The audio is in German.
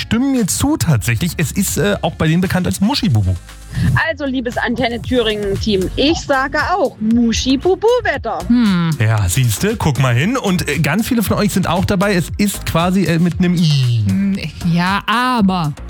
stimmen mir zu tatsächlich. Es ist auch bei denen bekannt als Muschibubu. Also, liebes Antenne Thüringen-Team, ich sage auch Muschi-Bubu-Wetter. Ja, siehste, guck mal hin. Und ganz viele von euch sind auch dabei. Es ist quasi mit einem I. Ja, aber